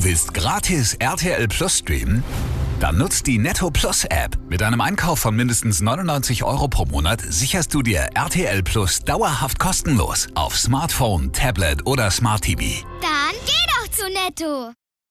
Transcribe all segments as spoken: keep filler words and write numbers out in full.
willst gratis R T L Plus streamen? Dann nutzt die Netto Plus App. Mit einem Einkauf von mindestens neunundneunzig Euro pro Monat sicherst du dir R T L Plus dauerhaft kostenlos auf Smartphone, Tablet oder Smart T V. Dann geh doch zu Netto.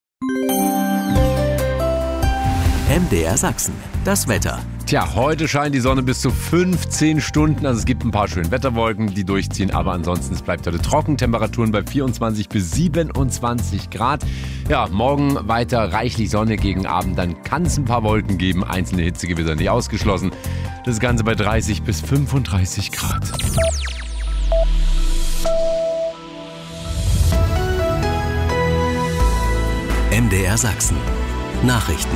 M D R Sachsen, das Wetter. Tja, heute scheint die Sonne bis zu fünfzehn Stunden. Also es gibt ein paar schöne Wetterwolken, die durchziehen. Aber ansonsten, es bleibt heute trocken. Temperaturen bei vierundzwanzig bis siebenundzwanzig Grad. Ja, morgen weiter reichlich Sonne gegen Abend. Dann kann es ein paar Wolken geben. Einzelne Hitzegewitter nicht ausgeschlossen. Das Ganze bei dreißig bis fünfunddreißig Grad. M D R Sachsen. Nachrichten.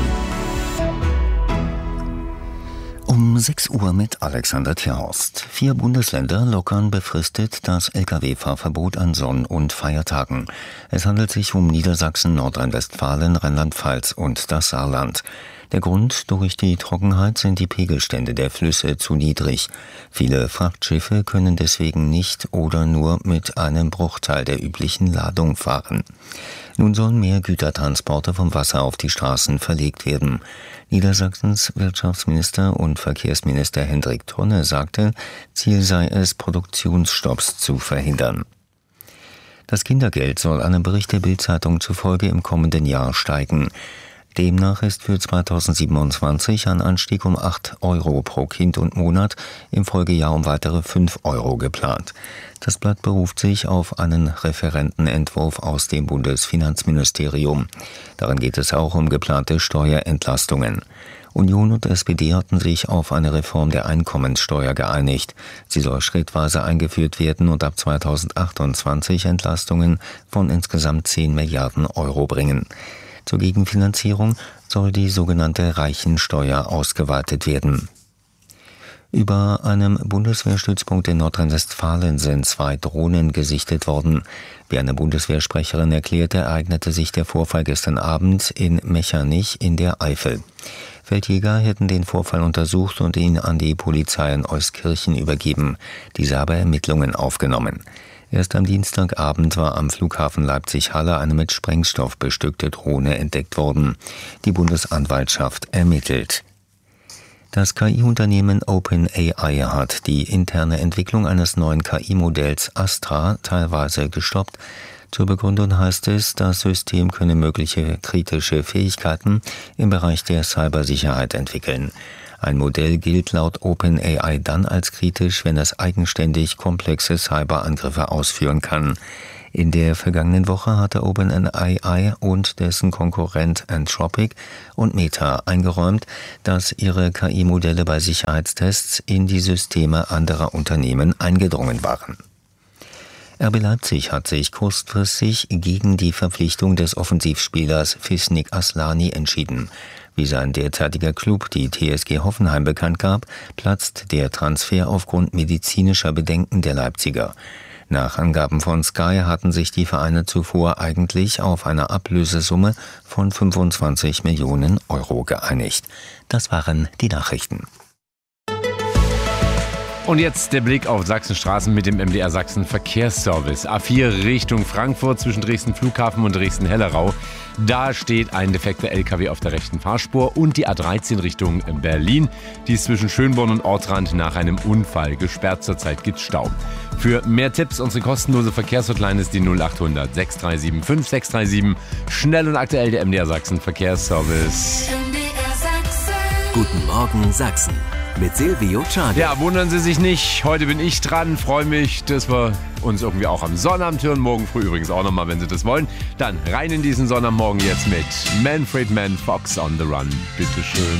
Um sechs Uhr mit Alexander Tierhorst. Vier Bundesländer lockern befristet das L K W-Fahrverbot an Sonn- und Feiertagen. Es handelt sich um Niedersachsen, Nordrhein-Westfalen, Rheinland-Pfalz und das Saarland. Der Grund: durch die Trockenheit sind die Pegelstände der Flüsse zu niedrig. Viele Frachtschiffe können deswegen nicht oder nur mit einem Bruchteil der üblichen Ladung fahren. Nun sollen mehr Gütertransporte vom Wasser auf die Straßen verlegt werden. Niedersachsens Wirtschaftsminister und Verkehrsminister Hendrik Tonne sagte, Ziel sei es, Produktionsstopps zu verhindern. Das Kindergeld soll einem Bericht der Bild-Zeitung zufolge im kommenden Jahr steigen. Demnach ist für zweitausendsiebenundzwanzig ein Anstieg um acht Euro pro Kind und Monat, im Folgejahr um weitere fünf Euro geplant. Das Blatt beruft sich auf einen Referentenentwurf aus dem Bundesfinanzministerium. Darin geht es auch um geplante Steuerentlastungen. Union und S P D hatten sich auf eine Reform der Einkommenssteuer geeinigt. Sie soll schrittweise eingeführt werden und ab zweitausendachtundzwanzig Entlastungen von insgesamt zehn Milliarden Euro bringen. Zur Gegenfinanzierung soll die sogenannte Reichensteuer ausgeweitet werden. Über einem Bundeswehrstützpunkt in Nordrhein-Westfalen sind zwei Drohnen gesichtet worden. Wie eine Bundeswehrsprecherin erklärte, ereignete sich der Vorfall gestern Abend in Mechernich in der Eifel. Feldjäger hätten den Vorfall untersucht und ihn an die Polizei in Euskirchen übergeben. Diese habe Ermittlungen aufgenommen. Erst am Dienstagabend war am Flughafen Leipzig-Halle eine mit Sprengstoff bestückte Drohne entdeckt worden. Die Bundesanwaltschaft ermittelt. Das K I-Unternehmen OpenAI hat die interne Entwicklung eines neuen K I-Modells Astra teilweise gestoppt. Zur Begründung heißt es, das System könne mögliche kritische Fähigkeiten im Bereich der Cybersicherheit entwickeln. Ein Modell gilt laut OpenAI dann als kritisch, wenn es eigenständig komplexe Cyberangriffe ausführen kann. In der vergangenen Woche hatte OpenAI und dessen Konkurrent Anthropic und Meta eingeräumt, dass ihre K I-Modelle bei Sicherheitstests in die Systeme anderer Unternehmen eingedrungen waren. R B Leipzig hat sich kurzfristig gegen die Verpflichtung des Offensivspielers Fisnik Aslani entschieden. Wie sein derzeitiger Klub, die T S G Hoffenheim, bekannt gab, platzt der Transfer aufgrund medizinischer Bedenken der Leipziger. Nach Angaben von Sky hatten sich die Vereine zuvor eigentlich auf eine Ablösesumme von fünfundzwanzig Millionen Euro geeinigt. Das waren die Nachrichten. Und jetzt der Blick auf Sachsenstraßen mit dem M D R Sachsen Verkehrsservice. A vier Richtung Frankfurt zwischen Dresden Flughafen und Dresden-Hellerau. Da steht ein defekter L K W auf der rechten Fahrspur und die A dreizehn Richtung Berlin. Die ist zwischen Schönborn und Ortrand nach einem Unfall gesperrt. Zurzeit gibt's Stau. Für mehr Tipps, unsere kostenlose Verkehrshotline ist die null achthundert sechs drei sieben fünf sechs drei sieben. Schnell und aktuell der M D R Sachsen Verkehrsservice. M D R Sachsen. Guten Morgen Sachsen. Mit Silvio Czarek. Ja, wundern Sie sich nicht. Heute bin ich dran. Freue mich, dass wir uns irgendwie auch am Sonnabend hören. Morgen früh übrigens auch nochmal, wenn Sie das wollen. Dann rein in diesen Sonnabendmorgen jetzt mit Manfred Mann, Fox on the Run. Bitteschön.